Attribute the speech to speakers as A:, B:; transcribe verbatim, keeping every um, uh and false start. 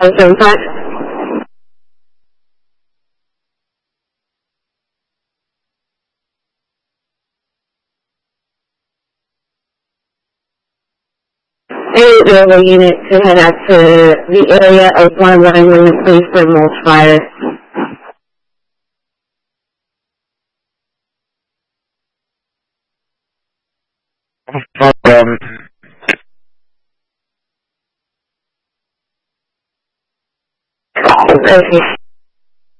A: seven five. Any railway unit to head out to the area of one line when the police for mulch fire.
B: Um,
A: Okay.